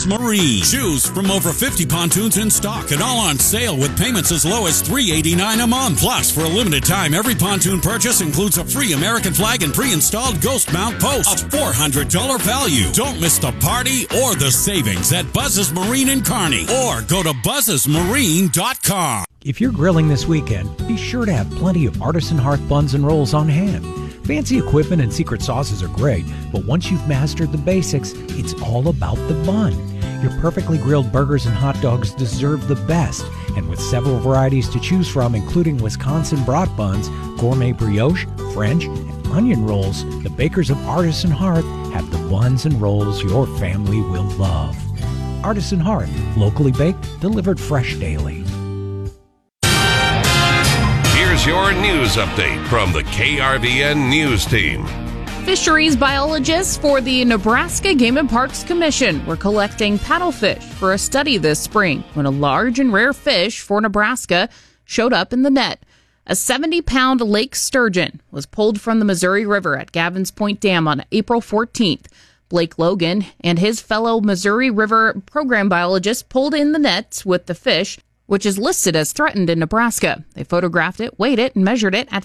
Buzz's Marine. Choose from over 50 pontoons in stock and all on sale with payments as low as $389 a month. Plus, for a limited time, every pontoon purchase includes a free American flag and pre-installed ghost mount post. A $400 value. Don't miss the party or the savings at Buzz's Marine in Kearney, or go to buzzesmarine.com. If you're grilling this weekend, be sure to have plenty of Artisan Hearth buns and rolls on hand. Fancy equipment and secret sauces are great, but once you've mastered the basics, it's all about the bun. Your perfectly grilled burgers and hot dogs deserve the best, and with several varieties to choose from, including Wisconsin brat buns, gourmet brioche, French, and onion rolls, the bakers of Artisan Hearth have the buns and rolls your family will love. Artisan Hearth, locally baked, delivered fresh daily. Here's your news update from the KRVN News Team. Fisheries biologists for the Nebraska Game and Parks Commission were collecting paddlefish for a study this spring when a large and rare fish for Nebraska showed up in the net. A 70-pound lake sturgeon was pulled from the Missouri River at Gavins Point Dam on April 14th. Blake Logan and his fellow Missouri River program biologists pulled in the nets with the fish, which is listed as threatened in Nebraska. They photographed it, weighed it, and measured it at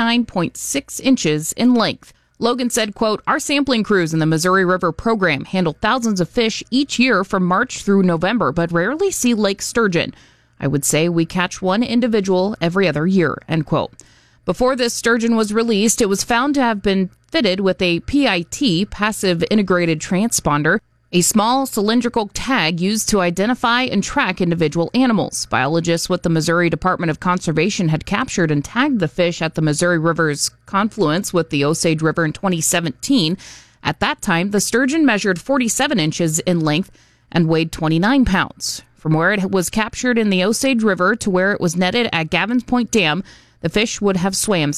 59.6 inches in length. Logan said, quote, "Our sampling crews in the Missouri River program handle thousands of fish each year from March through November, but rarely see lake sturgeon. I would say we catch one individual every other year," end quote. Before this sturgeon was released, it was found to have been fitted with a PIT, passive integrated transponder, a small cylindrical tag used to identify and track individual animals. Biologists with the Missouri Department of Conservation had captured and tagged the fish at the Missouri River's confluence with the Osage River in 2017. At that time, the sturgeon measured 47 inches in length and weighed 29 pounds. From where it was captured in the Osage River to where it was netted at Gavins Point Dam, the fish would have swam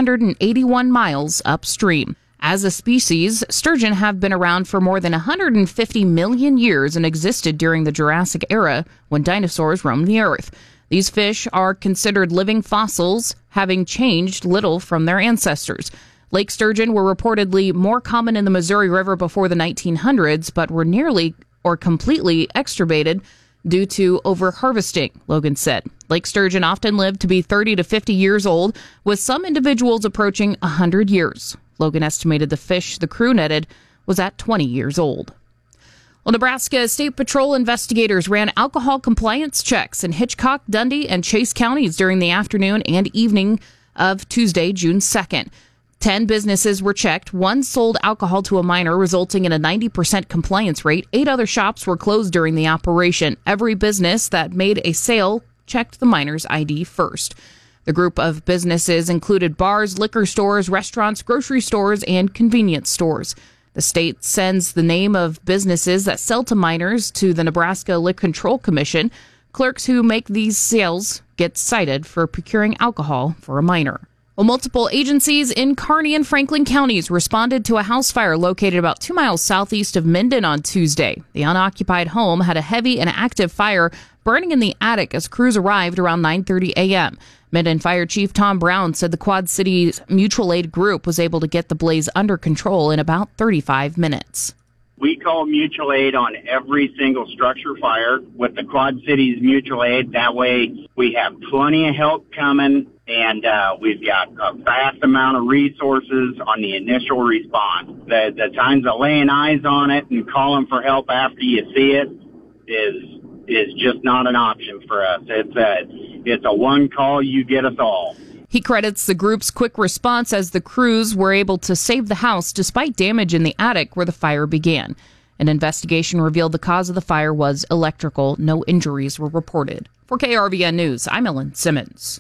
681 miles upstream. As a species, sturgeon have been around for more than 150 million years and existed during the Jurassic era when dinosaurs roamed the earth. These fish are considered living fossils, having changed little from their ancestors. Lake sturgeon were reportedly more common in the Missouri River before the 1900s, but were nearly or completely extirpated due to overharvesting, Logan said. Lake sturgeon often live to be 30 to 50 years old, with some individuals approaching 100 years. Logan estimated the fish the crew netted was at 20 years old. Well, Nebraska State Patrol investigators ran alcohol compliance checks in Hitchcock, Dundee, and Chase counties during the afternoon and evening of Tuesday, June 2nd. 10 businesses were checked. One sold alcohol to a minor, resulting in a 90% compliance rate. 8 other shops were closed during the operation. Every business that made a sale checked the minor's ID first. The group of businesses included bars, liquor stores, restaurants, grocery stores, and convenience stores. The state sends the name of businesses that sell to minors to the Nebraska Liquor Control Commission. Clerks who make these sales get cited for procuring alcohol for a minor. Well, multiple agencies in Kearney and Franklin counties responded to a house fire located about 2 miles southeast of Minden on Tuesday. The unoccupied home had a heavy and active fire burning in the attic as crews arrived around 9:30 a.m. Minden Fire Chief Tom Brown said the Quad Cities Mutual Aid Group was able to get the blaze under control in about 35 minutes. We call mutual aid on every single structure fire with the Quad Cities Mutual Aid. That way we have plenty of help coming, and we've got a vast amount of resources on the initial response. The times of laying eyes on it and calling for help after you see it is just not an option for us. It's a one call, you get us all. He credits the group's quick response as the crews were able to save the house despite damage in the attic where the fire began. An investigation revealed the cause of the fire was electrical. No injuries were reported. For KRVN News, I'm Ellen Simmons.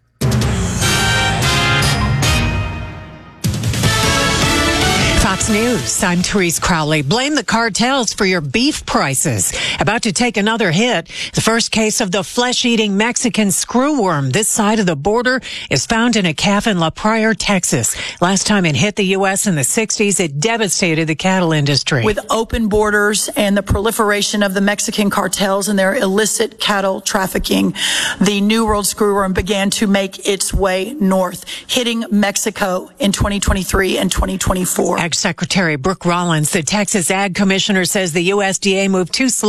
Fox News, I'm Therese Crowley. Blame the cartels for your beef prices. About to take another hit. The first case of the flesh-eating Mexican screwworm this side of the border is found in a calf in La Pryor, Texas. Last time it hit the U.S. in the 60s, it devastated the cattle industry. With open borders and the proliferation of the Mexican cartels and their illicit cattle trafficking, the New World screwworm began to make its way north, hitting Mexico in 2023 and 2024. Ag Secretary Brooke Rollins, the Texas Ag Commissioner, says the USDA moved too slow